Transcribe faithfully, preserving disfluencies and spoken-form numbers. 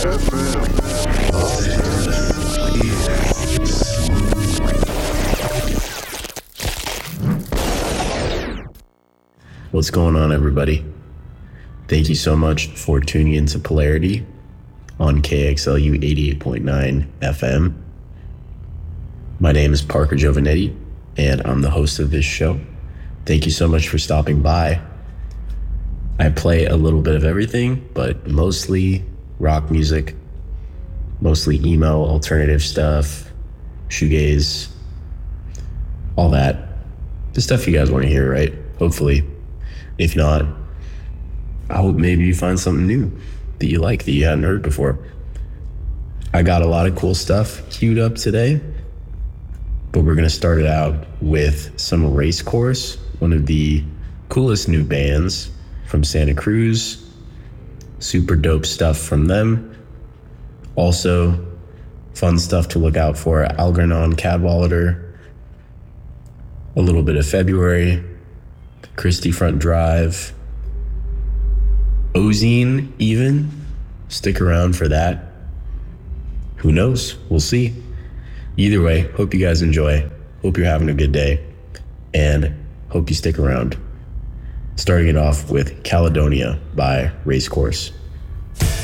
What's going on, everybody? Thank you so much for tuning into Polarity on K X L U eighty-eight point nine F M. My name is Parker Giovanetti, and I'm the host of this show. Thank you so much for stopping by. I play a little bit of everything, but mostly rock music, mostly emo, alternative stuff, shoegaze, all that. The stuff you guys want to hear, right? Hopefully. If not, I hope maybe you find something new that you like that you hadn't heard before. I got a lot of cool stuff queued up today, but we're going to start it out with some Race Course, one of the coolest new bands from Santa Cruz. Super dope stuff from them. Also, fun stuff to look out for: Algernon Cadwallader, a little bit of February, Christie Front Drive, Ozine even. Stick around for that. Who knows? We'll see. Either way, hope you guys enjoy. Hope you're having a good day. And hope you stick around. Starting it off with Caledonia by Race Course.